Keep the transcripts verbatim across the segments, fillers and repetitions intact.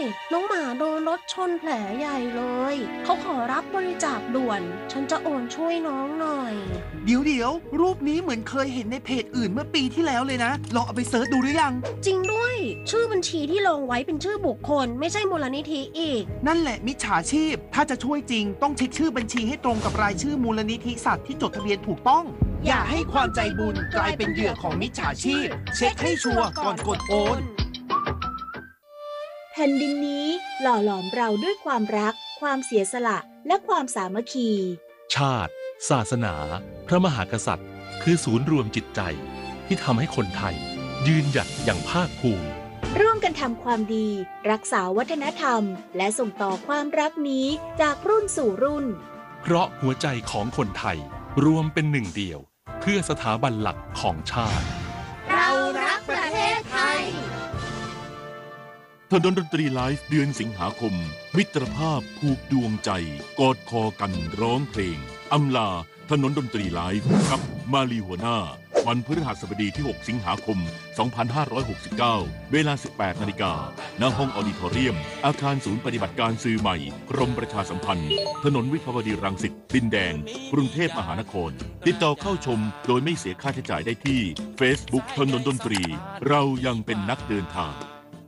น้องหมาโดนรถชนแผลใหญ่เลยเขาขอรับบริจาคด่วนฉันจะโอนช่วยน้องหน่อยเดี๋ยวเดี๋ยวรูปนี้เหมือนเคยเห็นในเพจอื่นเมื่อปีที่แล้วเลยนะลองเอาไปเสิร์ชดูหรือยังจริงด้วยชื่อบัญชีที่ลงไว้เป็นชื่อบุคคลไม่ใช่มูลนิธิอีกนั่นแหละมิจฉาชีพถ้าจะช่วยจริงต้องเช็คชื่อบัญชีให้ตรงกับรายชื่อมูลนิธิสัตว์ที่จดทะเบียนถูกต้องอย่าให้ความใจบุญกลายเป็นเหยื่อของมิจฉาชีพเช็คให้ชัวร์ก่อนกดโอนแผ่นดินนี้หล่อหลอมเราด้วยความรักความเสียสละและความสามัคคีชาติศาสนาพระมหากษัตริย์คือศูนย์รวมจิตใจที่ทำให้คนไทยยืนหยัดอย่างภาคภูมิร่วมกันทำความดีรักษาวัฒนธรรมและส่งต่อความรักนี้จากรุ่นสู่รุ่นเพราะหัวใจของคนไทยรวมเป็นหนึ่งเดียวเพื่อสถาบันหลักของชาติเรารักประเทศไทยถนนดนตรีไลฟ์เดือนสิงหาคมมิตรภาพผูกดวงใจกอดคอกันร้องเพลงอำลาถนนดนตรีไลฟ์กับมาลีหัวหน้าวันพฤหัสบดีที่หกสิงหาคมสองพันห้าร้อยหกสิบเก้าเวลา สิบแปดนาฬิกา ณ ห้องออดิทอเรียมอาคารศูนย์ปฏิบัติการสื่อใหม่กรมประชาสัมพันธ์ถนนวิภาวดีรังสิตดินแดงกรุงเทพมหานครติดต่อเข้าชมโดยไม่เสียค่าใช้จ่ายได้ที่ Facebook ถนนดนตรีเรายังเป็นนักเดินทาง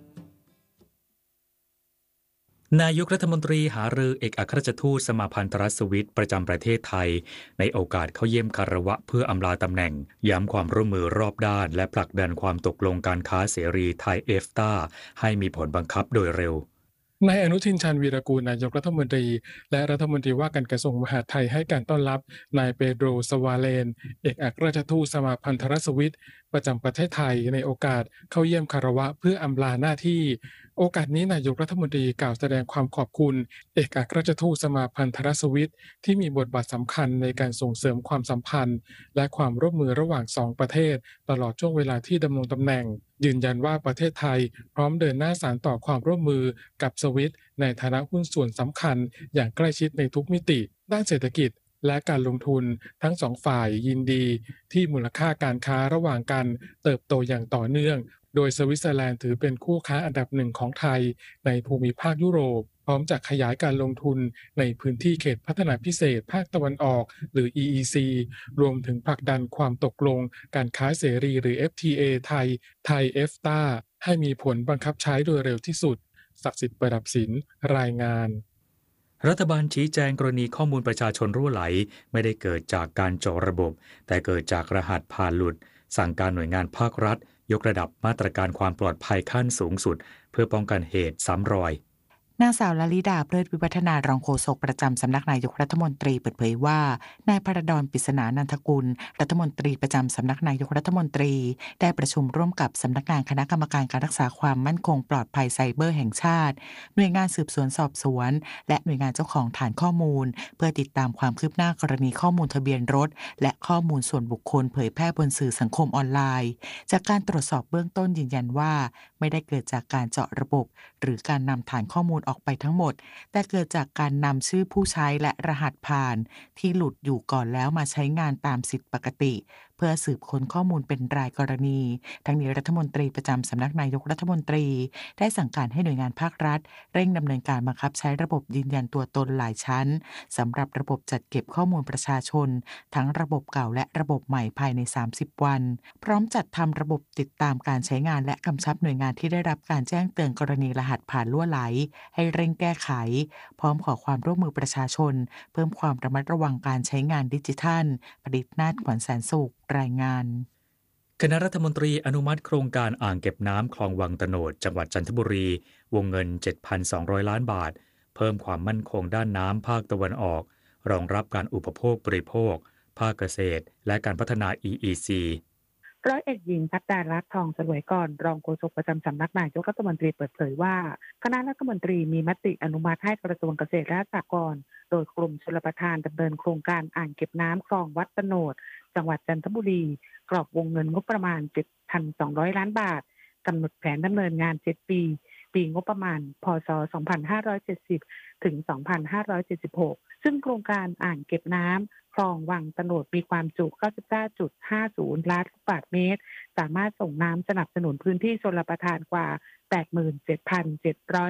นายกรัฐมนตรีหารือเอกอัครราชทูตสมาพันธรัฐสวิสประจำประเทศไทยในโอกาสเข้าเยี่ยมคารวะเพื่ออำลาตำแหน่งย้ำความร่วมมือรอบด้านและผลักดันความตกลงการค้าเสรีไทยเอฟตาให้มีผลบังคับโดยเร็วนายอนุทินชาญวีรกูลนายกรัฐมนตรีและรัฐมนตรีว่าการกระทรวงมหาดไทยให้การต้อนรับนายเปโดรสวาเลนเอกอัครราชทูตสมาพันธรัฐสวิสประจำประเทศไทยในโอกาสเข้าเยี่ยมคารวะเพื่ออำลาหน้าที่โอกาสนี้นายกรัฐมนตรีกล่าวแสดงความขอบคุณเอกอัครราชทูตสมาพันธรัฐสวิสที่มีบทบาทสำคัญในการส่งเสริมความสัมพันธ์และความร่วมมือระหว่างสองประเทศตลอดช่วงเวลาที่ดำรงตำแหน่งยืนยันว่าประเทศไทยพร้อมเดินหน้าสานต่อความร่วมมือกับสวิสในฐานะหุ้นส่วนสำคัญอย่างใกล้ชิดในทุกมิติด้านเศรษฐกิจและการลงทุนทั้งสองฝ่ายยินดีที่มูลค่าการค้าระหว่างกันเติบโตอย่างต่อเนื่องโดยสวิตเซอร์แลนด์ถือเป็นคู่ค้าอันดับหนึ่งของไทยในภูมิภาคยุโรปพร้อมจะขยายการลงทุนในพื้นที่เขตพัฒนาพิเศษภาคตะวันออกหรือ อี อี ซี รวมถึงผลักดันความตกลงการค้าเสรีหรือ เอฟ ที เอ ไทยไทย เอฟ ที เอ ให้มีผลบังคับใช้โดยเร็วที่สุดศักดิ์สิทธิ์ประดับศิลป์รายงานรัฐบาลชี้แจงกรณีข้อมูลประชาชนรั่วไหลไม่ได้เกิดจากการเจาะระบบแต่เกิดจากรหัสผ่านหลุดสั่งการหน่วยงานภาครัฐยกระดับมาตรการความปลอดภัยขั้นสูงสุดเพื่อป้องกันเหตุซ้ำรอยนางสาวลลิดาเพลิดวิวัฒนารองโฆษกประจำสำนักนายกรัฐมนตรีเปิดเผยว่านายพระดอนปริศนานันทกุลรัฐมนตรีประจำสำนักนายกรัฐมนตรีได้ประชุมร่วมกับสำนักงานคณะกรรมการการรักษาความมั่นคงปลอดภัยไซเบอร์แห่งชาติหน่วยงานสืบสวนสอบสวนและหน่วยงานเจ้าของฐานข้อมูลเพื่อติดตามความคืบหน้ากรณีข้อมูลทะเบียนรถและข้อมูลส่วนบุคคลเผยแพร่บนสื่อสังคมออนไลน์จากการตรวจสอบเบื้องต้นยืนยันว่าไม่ได้เกิดจากการเจาะระบบหรือการนำฐานข้อมูลออกไปทั้งหมดแต่เกิดจากการนำชื่อผู้ใช้และรหัสผ่านที่หลุดอยู่ก่อนแล้วมาใช้งานตามสิทธิปกติเพื่อสืบค้นข้อมูลเป็นรายกรณีทั้งนี้รัฐมนตรีประจำสำนักนายกรัฐมนตรีได้สั่งการให้หน่วยงานภาครัฐเร่งดำเนินการบังคับใช้ระบบยืนยันตัวตนหลายชั้นสำหรับระบบจัดเก็บข้อมูลประชาชนทั้งระบบเก่าและระบบใหม่ภายในสามสิบวันพร้อมจัดทำระบบติดตามการใช้งานและกำชับหน่วยงานที่ได้รับการแจ้งเตือนกรณีรหัสผ่านรั่วไหลให้เร่งแก้ไขพร้อมขอความร่วมมือประชาชนเพิ่มความระมัดระวังการใช้งานดิจิทัลผลิตนาฏขวัญแสนสุขรายงานคณะรัฐมนตรีอนุมัติโครงการอ่างเก็บน้ำคลองวังตโนดจังหวัดจันทบุรีวงเงิน เจ็ดพันสองร้อย ล้านบาทเพิ่มความมั่นคงด้านน้ำภาคตะวันออกรองรับการอุปโภคบริโภคภาคเกษตรและการพัฒนา อี อี ซีร้อยเอกหญิงพัฒดารัตน์ทองสลวยก่อนรองโฆษกประจำสำนักนายกรัฐมนตรีเปิดเผยว่าคณะรัฐมนตรีมีมติอนุมัติให้กระทรวงเกษตรและสหกรณ์โดยกรมชลประทานดำเนินโครงการอ่างเก็บน้ำคลองวัดตโนดจังหวัดจันทบุรีกรอบวงเงินงบประมาณ เจ็ดพันสองร้อย ล้านบาทกำหนดแผนดำเนินงานเจ็ดปีปีงบประมาณพ.ศ. สองพันห้าร้อยเจ็ดสิบ ถึง สองพันห้าร้อยเจ็ดสิบหก ซึ่งโครงการอ่างเก็บน้ำคลองวังตโนดมีความจุ เก้าสิบเก้าจุดห้าศูนย์ ล้านลูกบาศก์เมตรสามารถส่งน้ำสนับสนุนพื้นที่ชลประทานกว่า แปดหมื่นเจ็ดพันเจ็ดร้อย